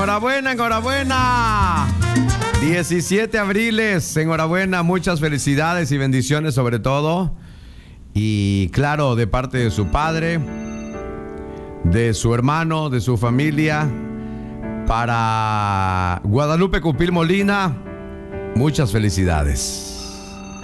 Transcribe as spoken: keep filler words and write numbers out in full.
Enhorabuena, enhorabuena. diecisiete abriles, enhorabuena, muchas felicidades y bendiciones sobre todo. Y claro, de parte de su padre, de su hermano, de su familia, para Guadalupe Cupil Molina, muchas felicidades.